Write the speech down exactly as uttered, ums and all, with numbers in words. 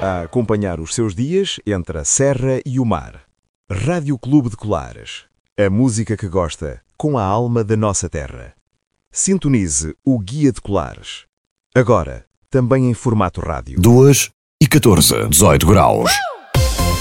a acompanhar os seus dias entre a serra e o mar. Rádio Clube de Colares. A música que gosta, com a alma da nossa terra. Sintonize o Guia de Colares. Agora, também em formato rádio. duas e catorze, dezoito graus.